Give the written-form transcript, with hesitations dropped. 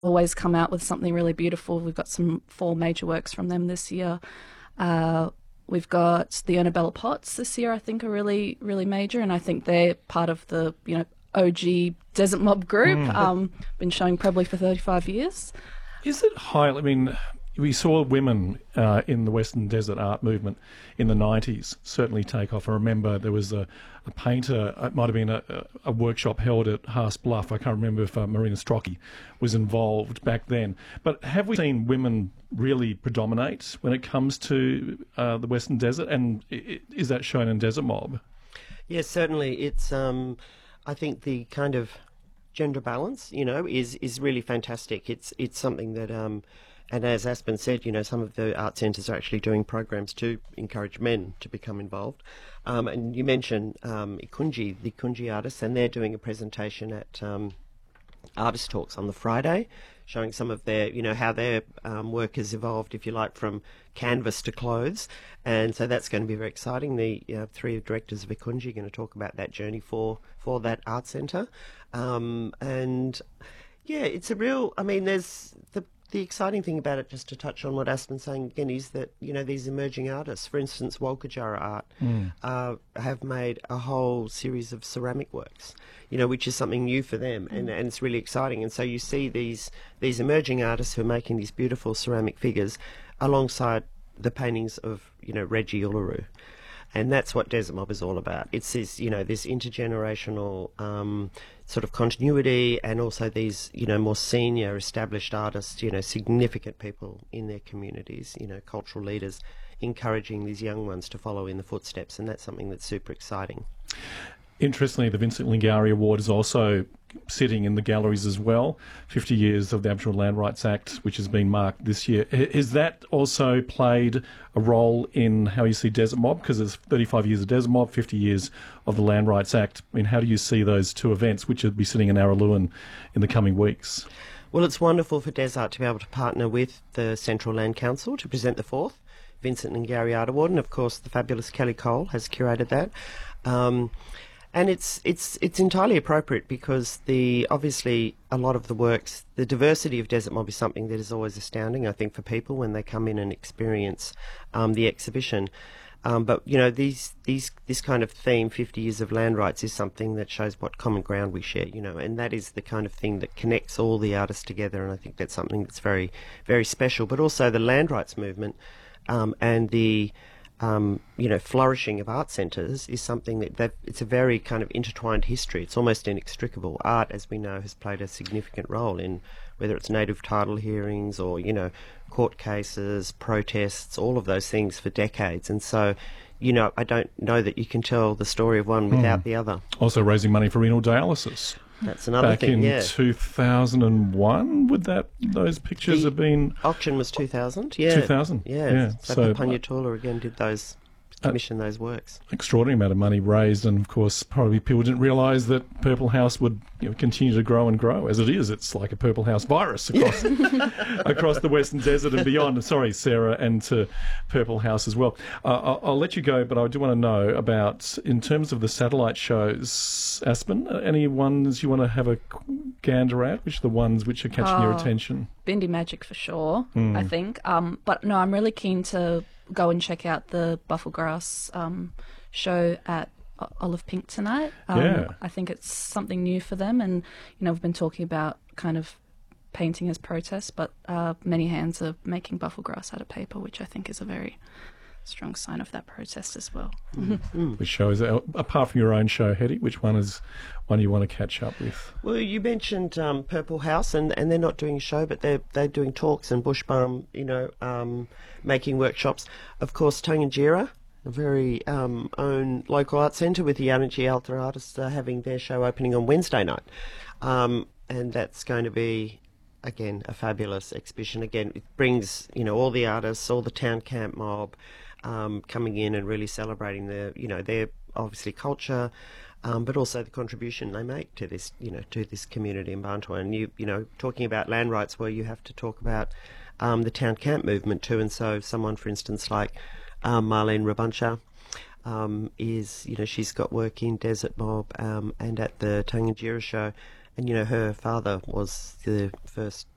always come out with something really beautiful. We've got some 4 major works from them this year. Uh, we've got the Ernabella Pots this year, I think, are really, really major, and I think they're part of the, OG Desert Mob group. Been showing probably for 35 years. Is it high? I mean, we saw women in the Western Desert art movement in the 90s certainly take off. I remember there was a painter, it might have been a workshop held at Haas Bluff. I can't remember if Marina Strocki was involved back then. But have we seen women really predominate when it comes to the Western Desert? And is that shown in Desert Mob? Yes, certainly. It's, I think the kind of gender balance, is really fantastic. It's something that, and as Aspen said, some of the art centres are actually doing programs to encourage men to become involved. And you mentioned Ikunji, the Ikunji artists, and they're doing a presentation at Artist Talks on the Friday, showing some of their, how their work has evolved, if you like, from canvas to clothes. And so that's going to be very exciting. The 3 directors of Ikunji are going to talk about that journey for that art centre. And yeah, it's a real, there's the exciting thing about it, just to touch on what Aspen's saying again, is that, these emerging artists, for instance, Walkajara Art, have made a whole series of ceramic works, which is something new for them, and it's really exciting. And so you see these emerging artists who are making these beautiful ceramic figures alongside the paintings of, Reggie Uluru. And that's what Desert Mob is all about. It's this, this intergenerational sort of continuity, and also these, more senior established artists, significant people in their communities, cultural leaders, encouraging these young ones to follow in the footsteps. And that's something that's super exciting. Interestingly, the Vincent Lingiari Award is also sitting in the galleries as well. 50 years of the Aboriginal Land Rights Act, which has been marked this year. Has that also played a role in how you see Desert Mob? Because there's 35 years of Desert Mob, 50 years of the Land Rights Act. How do you see those two events, which will be sitting in Araluen in the coming weeks? Well, it's wonderful for Desart to be able to partner with the Central Land Council to present the 4th Vincent Lingiari Art Award, and of course the fabulous Kelly Cole has curated that. And it's entirely appropriate, because obviously a lot of the works, the diversity of Desert Mob is something that is always astounding, I think, for people when they come in and experience the exhibition. But this kind of theme, 50 years of land rights, is something that shows what common ground we share, and that is the kind of thing that connects all the artists together. And I think that's something that's very, very special. But also the land rights movement and the flourishing of art centres is something that it's a very kind of intertwined history. It's almost inextricable. Art, as we know, has played a significant role in whether it's native title hearings or, court cases, protests, all of those things for decades. And so, I don't know that you can tell the story of one without the other. Also raising money for renal dialysis. That's another thing, Back in 2001, those pictures have been... Auction was 2000, yeah. 2000, yeah. So Panyatula again did commissioned those works. Extraordinary amount of money raised, and of course probably people didn't realise that Purple House would continue to grow and grow. As it is, it's like a Purple House virus across across the Western Desert and beyond. Sorry, Sarah, and to Purple House as well. I'll let you go, but I do want to know about, in terms of the satellite shows, Aspen, any ones you want to have a gander at? Which are the ones which are catching your attention? Bindi Magic for sure, I think. But no, I'm really keen to go and check out the Bufflegrass show at Olive Pink tonight. I think it's something new for them, and we've been talking about kind of painting as protest, but many hands are making Bufflegrass out of paper, which I think is a very strong sign of that protest as well. Which show is that, apart from your own show, Hetty, which one is one you want to catch up with? Well, you mentioned Purple House, and they're not doing a show, but they're doing talks and bush bum, making workshops. Of course, Tangentyere, a very own local art centre with the Yamatji Alta artists having their show opening on Wednesday night. And that's going to be, again, a fabulous exhibition. Again, it brings, all the artists, all the town camp mob coming in and really celebrating their obviously culture, but also the contribution they make to this, to this community in Bantua. And talking about land rights, well, you have to talk about the town camp movement too. And so someone, for instance, like Marlene Rabuncha, is, she's got work in Desert Mob and at the Tangentyere show. And, her father was the first